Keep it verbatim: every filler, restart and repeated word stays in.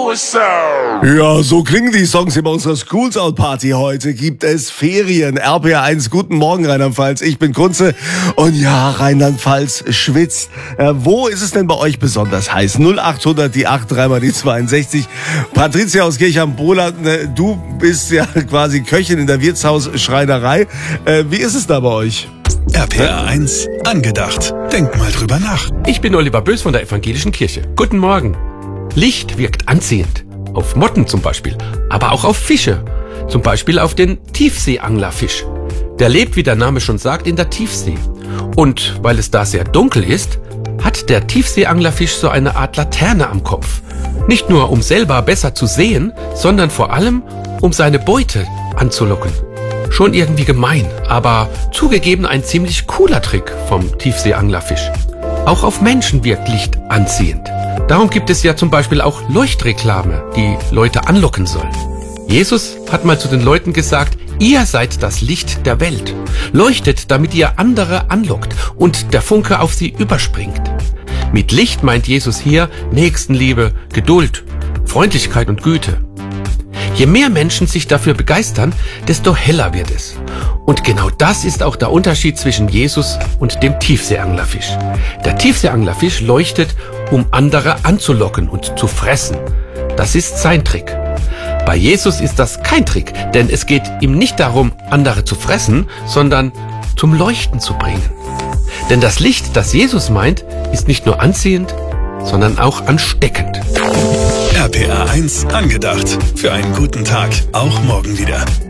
Ja, so klingen die Songs bei unserer Schools Out Party. Heute gibt es Ferien. R P R eins, guten Morgen Rheinland-Pfalz. Ich bin Kunze und ja, Rheinland-Pfalz schwitzt. Äh, wo ist es denn bei euch besonders heiß? null achthundert, die acht, dreimal die zweiundsechzig. Patricia aus Kirchheim-Brola, äh, du bist ja quasi Köchin in der Wirtshausschreinerei. Äh, wie ist es da bei euch? R P R eins angedacht. Denk mal drüber nach. Ich bin Oliver Bös von der Evangelischen Kirche. Guten Morgen. Licht wirkt anziehend. Auf Motten zum Beispiel, aber auch auf Fische. Zum Beispiel auf den Tiefseeanglerfisch. Der lebt, wie der Name schon sagt, in der Tiefsee. Und weil es da sehr dunkel ist, hat der Tiefseeanglerfisch so eine Art Laterne am Kopf. Nicht nur, um selber besser zu sehen, sondern vor allem, um seine Beute anzulocken. Schon irgendwie gemein, aber zugegeben ein ziemlich cooler Trick vom Tiefseeanglerfisch. Auch auf Menschen wirkt Licht anziehend. Darum gibt es ja zum Beispiel auch Leuchtreklame, die Leute anlocken sollen. Jesus hat mal zu den Leuten gesagt, ihr seid das Licht der Welt. Leuchtet, damit ihr andere anlockt und der Funke auf sie überspringt. Mit Licht meint Jesus hier Nächstenliebe, Geduld, Freundlichkeit und Güte. Je mehr Menschen sich dafür begeistern, desto heller wird es. Und genau das ist auch der Unterschied zwischen Jesus und dem Tiefseeanglerfisch. Der Tiefseeanglerfisch leuchtet, um andere anzulocken und zu fressen. Das ist sein Trick. Bei Jesus ist das kein Trick, denn es geht ihm nicht darum, andere zu fressen, sondern zum Leuchten zu bringen. Denn das Licht, das Jesus meint, ist nicht nur anziehend, sondern auch ansteckend. R P R eins angedacht. Für einen guten Tag, auch morgen wieder.